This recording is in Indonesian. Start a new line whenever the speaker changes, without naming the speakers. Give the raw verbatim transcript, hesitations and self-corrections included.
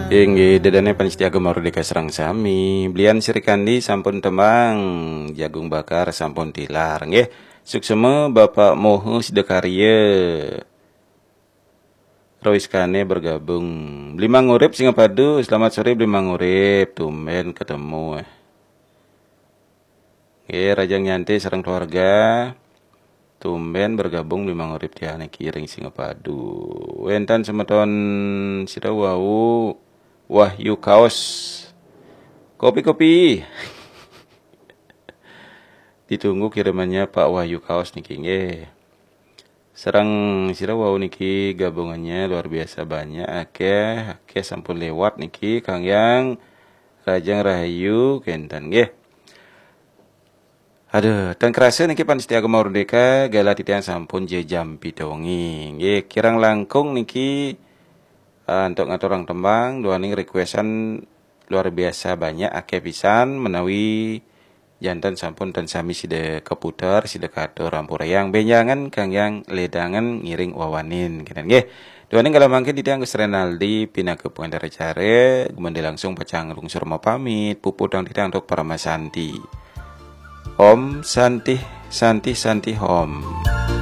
Inggih dedane panitia Mardika Serang sami. Belian Srikandi sampun temang, jagung bakar sampun tilar nggih. Suksema Bapak Moho Sidakarya. Roiskane bergabung. Blimang urip Singapadu, selamat sore Blimang urip. Tumben ketemu. Nggih, Rajang Nyanti sareng keluarga. Tumben bergabung Blimang urip tiane kiring Singapadu. Wentan semeton sira wau Wahyu Kaos. Kopi-kopi. Ditunggu kirimannya Pak Wahyu Kaos niki nggih. Serang sira wau niki gabungannya luar biasa banyak akeh, akeh sampun lewat niki Kang Yang Rajang Rahayu kentan nggih. Aduh, dan kerasa niki panitia Mardika gala titian sampun jejam pitongi. Nggih, kirang langkung niki Uh, untuk ngaturang tembang duaning requestan luar biasa banyak akeh pisan menawi jantan sampun dan sami sida keputar sida katur rampurayang benjangan Kang Yang ledangan ngiring wawanin kinan nggih duaning kalau mangke ditiang Gus Renaldi pinaku pengendara care gumende langsung pacang rungsur pamit pupudang ditiang untuk para masanti Om Santi Santi Santi Om.